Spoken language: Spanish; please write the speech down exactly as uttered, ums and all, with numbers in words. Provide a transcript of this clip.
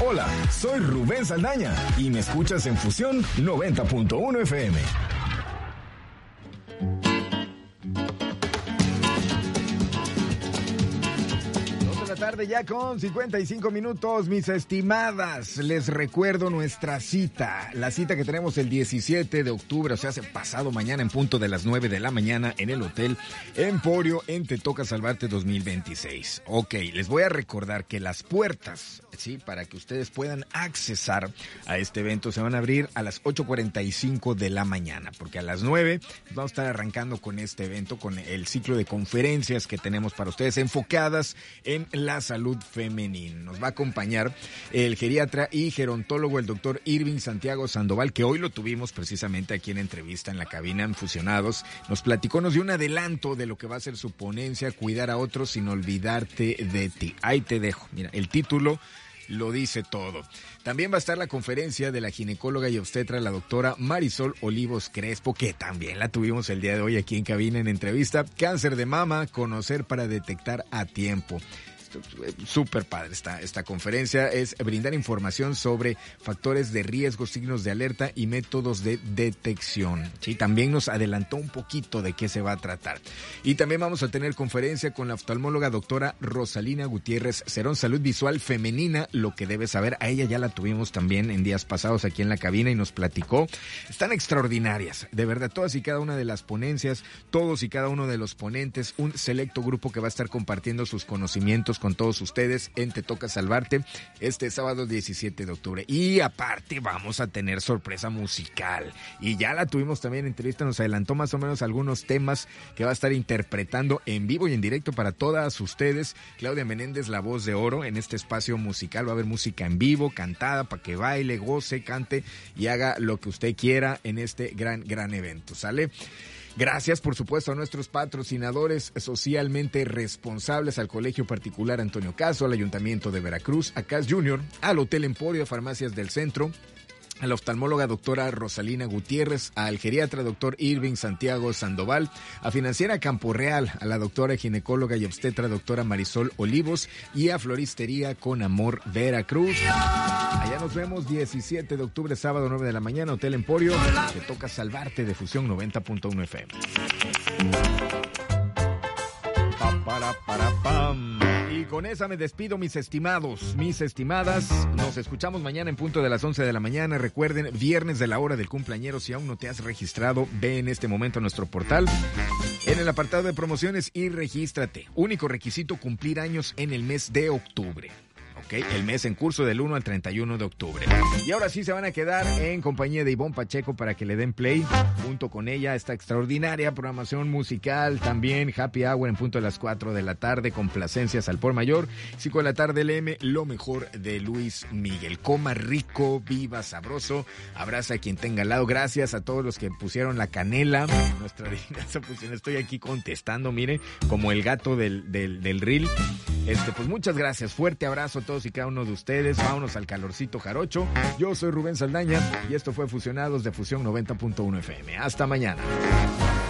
Hola, soy Rubén Saldaña y me escuchas en Fusión noventa punto uno F M. Tarde ya con cincuenta y cinco minutos, mis estimadas. Les recuerdo nuestra cita, la cita que tenemos el diecisiete de octubre, o sea, hace pasado mañana en punto de las nueve de la mañana en el Hotel Emporio en Te Toca Salvarte dos mil veintiséis. Ok, les voy a recordar que las puertas, sí, para que ustedes puedan accesar a este evento se van a abrir a las ocho cuarenta y cinco de la mañana, porque a las nueve vamos a estar arrancando con este evento, con el ciclo de conferencias que tenemos para ustedes enfocadas en la salud femenina. Nos va a acompañar el geriatra y gerontólogo, el doctor Irving Santiago Sandoval, que hoy lo tuvimos precisamente aquí en entrevista en la cabina en Fusionados. Nos platicó, nos dio un adelanto de lo que va a ser su ponencia, Cuidar a otros sin olvidarte de ti. Ahí te dejo. Mira, el título lo dice todo. También va a estar la conferencia de la ginecóloga y obstetra, la doctora Marisol Olivos Crespo, que también la tuvimos el día de hoy aquí en cabina en entrevista. Cáncer de mama, conocer para detectar a tiempo. Súper padre esta, esta conferencia, es brindar información sobre factores de riesgo, signos de alerta y métodos de detección. Sí, también nos adelantó un poquito de qué se va a tratar. Y también vamos a tener conferencia con la oftalmóloga doctora Rosalina Gutiérrez Cerón, salud visual femenina, lo que debes saber. A ella ya la tuvimos también en días pasados aquí en la cabina y nos platicó. Están extraordinarias, de verdad, todas y cada una de las ponencias, todos y cada uno de los ponentes, un selecto grupo que va a estar compartiendo sus conocimientos con todos ustedes en Te Toca Salvarte este sábado diecisiete de octubre. Y aparte vamos a tener sorpresa musical. Y ya la tuvimos también en entrevista, nos adelantó más o menos algunos temas que va a estar interpretando en vivo y en directo para todas ustedes. Claudia Menéndez, la voz de oro en este espacio musical. Va a haber música en vivo, cantada, para que baile, goce, cante y haga lo que usted quiera en este gran, gran evento. ¿Sale? Gracias, por supuesto, a nuestros patrocinadores socialmente responsables, al Colegio Particular Antonio Caso, al Ayuntamiento de Veracruz, a C A S Junior, al Hotel Emporio, a Farmacias del Centro, a la oftalmóloga doctora Rosalina Gutiérrez, al geriatra doctor Irving Santiago Sandoval, a Financiera Campo Real, a la doctora ginecóloga y obstetra doctora Marisol Olivos y a Floristería Con Amor Veracruz. Allá nos vemos diecisiete de octubre, sábado nueve de la mañana, Hotel Emporio. Te Toca Salvarte de Fusión noventa punto uno F M. Pa, para, para, pam. Y con esa me despido, mis estimados, mis estimadas. Nos escuchamos mañana en punto de las once de la mañana. Recuerden, viernes de la hora del cumpleañero. Si aún no te has registrado, ve en este momento a nuestro portal, en el apartado de promociones, y regístrate. Único requisito, cumplir años en el mes de octubre. Okay, el mes en curso del uno al treinta y uno de octubre. Y ahora sí se van a quedar en compañía de Ivonne Pacheco para que le den play junto con ella esta extraordinaria programación musical. También Happy Hour en punto de las cuatro de la tarde, complacencias al por mayor. cinco de la tarde L M, lo mejor de Luis Miguel. Coma rico, viva sabroso, abraza a quien tenga al lado. Gracias a todos los que pusieron la canela. Nuestra divinaza, pues estoy aquí contestando, mire, como el gato del, del, del reel. Este, pues muchas gracias, fuerte abrazo a todos y cada uno de ustedes. Vámonos al calorcito jarocho. Yo soy Rubén Saldaña y esto fue Fusionados de Fusión noventa punto uno F M. Hasta mañana.